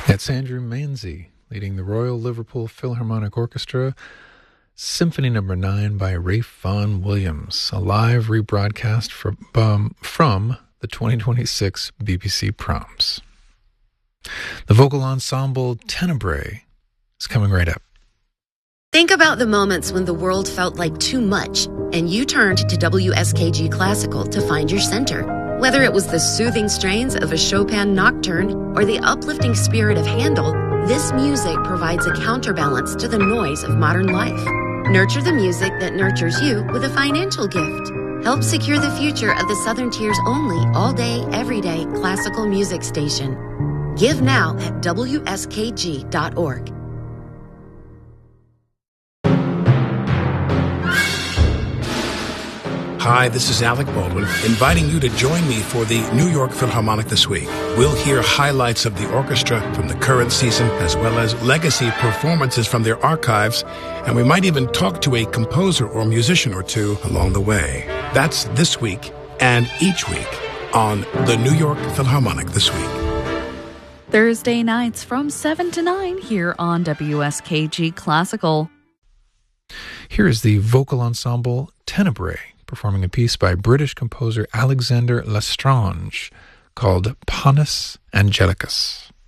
That's Andrew Manzi leading the Royal Liverpool Philharmonic Orchestra, Symphony No. 9 by Ralph Vaughan Williams, a live rebroadcast from the 2026 BBC Proms. The vocal ensemble Tenebrae is coming right up. Think about the moments when the world felt like too much, and you turned to WSKG Classical to find your center. Whether it was the soothing strains of a Chopin nocturne or the uplifting spirit of Handel, this music provides a counterbalance to the noise of modern life. Nurture the music that nurtures you with a financial gift. Help secure the future of the Southern Tier's only all-day, everyday classical music station. Give now at WSKG.org. Hi, this is Alec Baldwin, inviting you to join me for the New York Philharmonic this week. We'll hear highlights of the orchestra from the current season, as well as legacy performances from their archives, and we might even talk to a composer or musician or two along the way. That's this week and each week on the New York Philharmonic This Week. Thursday nights from 7 to 9 here on WSKG Classical. Here is the vocal ensemble Tenebrae, performing a piece by British composer Alexander Lestrange called Panis Angelicus.